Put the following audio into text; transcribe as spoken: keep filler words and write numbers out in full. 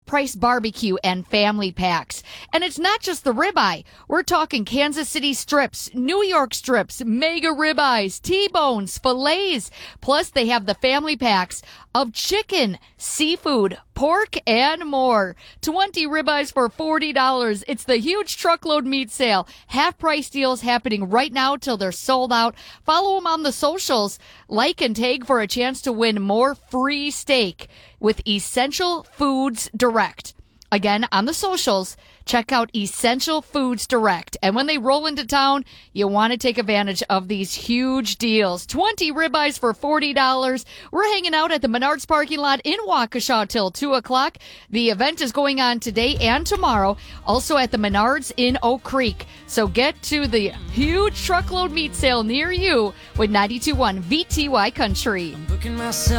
half-price barbecue and family packs. And it's not just the ribeye. We're talking Kansas City strips, New York strips, mega ribeyes, T-bones, fillets. Plus, they have the family packs of chicken, seafood, pork, and more. twenty ribeyes for forty dollars. It's the huge truckload meat sale. Half-price deals happening right now till they're sold out. Follow them on the socials. Like and tag for a chance to win more free steak with Essential Foods Direct. Again, on the socials, check out Essential Foods Direct. And when they roll into town, you want to take advantage of these huge deals. twenty ribeyes for forty dollars. We're hanging out at the Menards parking lot in Waukesha till two o'clock. The event is going on today and tomorrow, also at the Menards in Oak Creek. So get to the huge truckload meat sale near you with ninety-two point one V T Y Country.